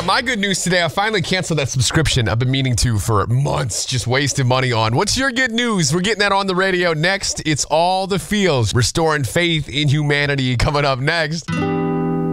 my good news today, I finally canceled that subscription I've been meaning to for months, just wasting money on. What's your good news? We're getting that on the radio next. It's All the Feels, restoring faith in humanity, coming up next.